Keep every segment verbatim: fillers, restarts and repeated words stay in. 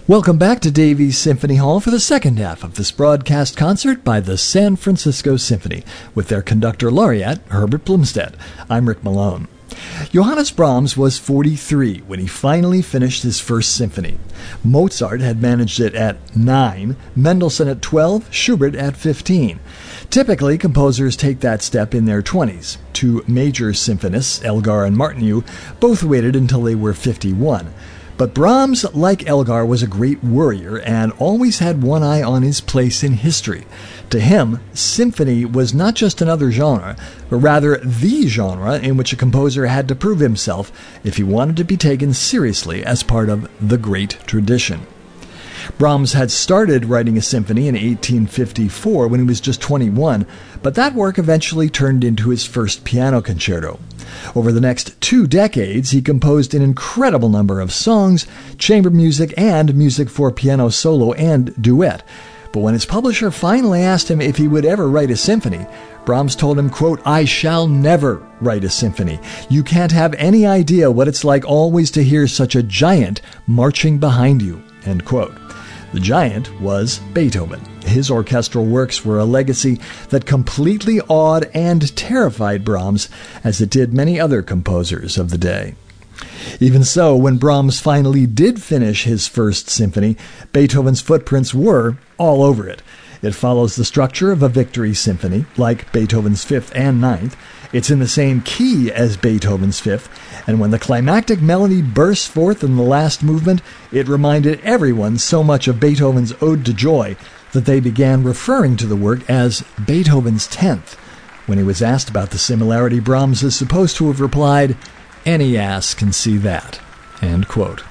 Welcome back to Davies Symphony Hall for the second half of this broadcast concert by the San Francisco Symphony with their conductor laureate, Herbert Blomstedt. I'm Rick Malone. Johannes Brahms was forty-three when he finally finished his first symphony. Mozart had managed it at nine, Mendelssohn at twelve, Schubert at fifteen. Typically, composers take that step in their twenties. Two major symphonists, Elgar and Martinů, both waited until they were fifty-one. But Brahms, like Elgar, was a great worrier and always had one eye on his place in history. To him, symphony was not just another genre, but rather the genre in which a composer had to prove himself if he wanted to be taken seriously as part of the great tradition. Brahms had started writing a symphony in eighteen fifty-four when he was just twenty-one, but that work eventually turned into his first piano concerto. Over the next two decades, he composed an incredible number of songs, chamber music, and music for piano solo and duet. But when his publisher finally asked him if he would ever write a symphony, Brahms told him, quote, "I shall never write a symphony. You can't have any idea what it's like always to hear such a giant marching behind you," end quote. The giant was Beethoven. His orchestral works were a legacy that completely awed and terrified Brahms, as it did many other composers of the day. Even so, when Brahms finally did finish his first symphony, Beethoven's footprints were all over it. It follows the structure of a victory symphony, like Beethoven's fifth and ninth. It's in the same key as Beethoven's fifth, and when the climactic melody bursts forth in the last movement, it reminded everyone so much of Beethoven's Ode to Joy that they began referring to the work as Beethoven's tenth. When he was asked about the similarity, Brahms is supposed to have replied, "Any ass can see that," end quote.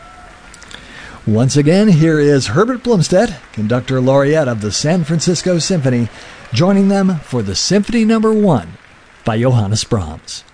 Once again, here is Herbert Blomstedt, conductor laureate of the San Francisco Symphony, joining them for the Symphony Number One by Johannes Brahms.